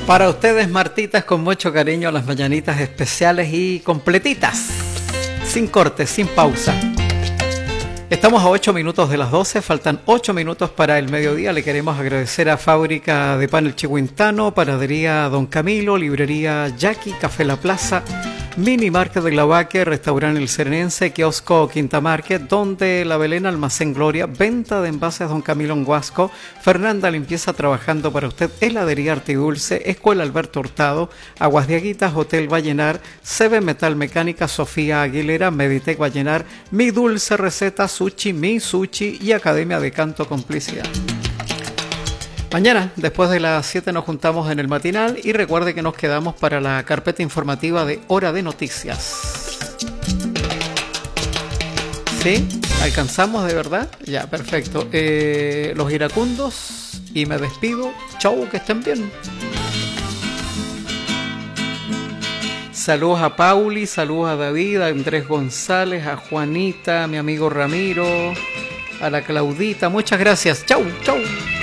Para ustedes, Martitas, con mucho cariño, las mañanitas especiales y completitas, sin cortes, sin pausa. Estamos a 8 minutos de las 12, faltan 8 minutos para el mediodía. Le queremos agradecer a Fábrica de Pan El Chihuintano, Panadería Don Camilo, Librería Jackie, Café La Plaza, Mini Market de Glavaque, Restaurante El Serenense, Kiosco Quinta Market, Donde La Belén, Almacén Gloria, Venta de Envases Don Camilo en Huasco, Fernanda Limpieza trabajando para usted, Heladería Arte y Dulce, Escuela Alberto Hurtado, Aguas de Aguitas, Hotel Vallenar, CB Metal Mecánica, Sofía Aguilera, Meditec Vallenar, Mi Dulce Receta, Sushi, Mi Sushi y Academia de Canto Complicidad. Mañana, después de las 7, nos juntamos en el matinal y recuerde que nos quedamos para la carpeta informativa de Hora de Noticias. ¿Sí? ¿Alcanzamos de verdad? Ya, perfecto. Los iracundos y me despido. Chau, que estén bien. Saludos a Pauli, saludos a David, a Andrés González, a Juanita, a mi amigo Ramiro, a la Claudita. Muchas gracias. Chau, chau.